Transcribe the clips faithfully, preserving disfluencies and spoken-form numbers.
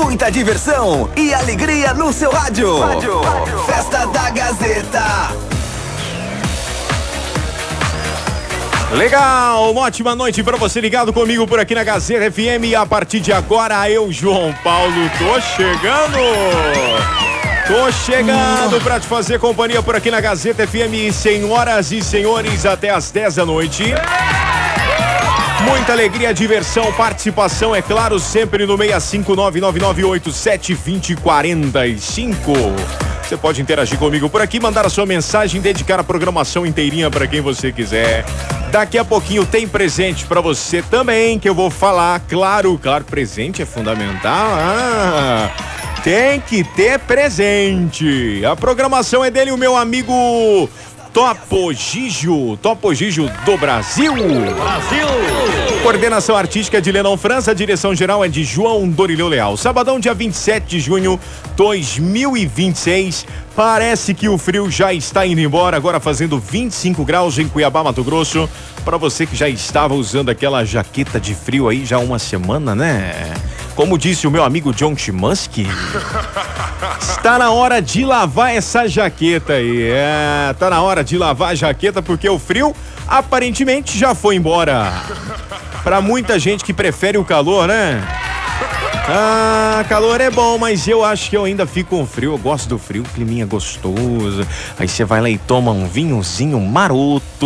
muita diversão e alegria no seu rádio. Rádio. Festa da Gazeta. Legal, uma ótima noite pra você ligado comigo por aqui na Gazeta F M. E a partir de agora, eu, João Paulo, tô chegando. Tô chegando pra te fazer companhia por aqui na Gazeta F M, senhoras e senhores, até às dez da noite. Muita alegria, diversão, participação, é claro, sempre no seis cinco nove nove nove oito sete dois zero quatro cinco. Você pode interagir comigo por aqui, mandar a sua mensagem, dedicar a programação inteirinha para quem você quiser. Daqui a pouquinho tem presente para você também, que eu vou falar. Claro, claro, presente é fundamental. Ah, tem que ter presente. A programação é dele, o meu amigo Topo Gigio, Topo Gigio do Brasil. Brasil! Coordenação artística de Lenão França, a direção geral é de João Dorileu Leal. Sabadão, dia vinte e sete de junho de dois mil e vinte e seis. Parece que o frio já está indo embora, agora fazendo vinte e cinco graus em Cuiabá, Mato Grosso. Para você que já estava usando aquela jaqueta de frio aí já há uma semana, né? Como disse o meu amigo John Chimansky, está na hora de lavar essa jaqueta aí. É, tá na hora de lavar a jaqueta porque o frio aparentemente já foi embora. Pra muita gente que prefere o calor, né? Ah, calor é bom, mas eu acho que eu ainda fico com frio. Eu gosto do frio, o climinha gostoso. Aí você vai lá e toma um vinhozinho maroto.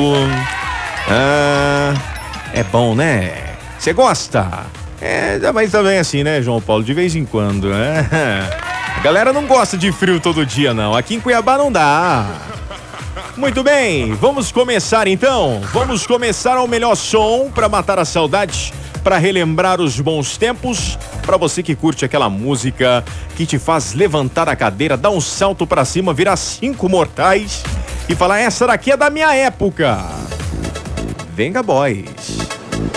Ah, é bom, né? Você gosta? É, mas também assim, né, João Paulo? De vez em quando, né? A galera não gosta de frio todo dia, não. Aqui em Cuiabá não dá. Muito bem, vamos começar então. Vamos começar ao melhor som para matar a saudade, para relembrar os bons tempos, para você que curte aquela música que te faz levantar a cadeira, dar um salto para cima, virar cinco mortais e falar: essa daqui é da minha época. Venga, boys.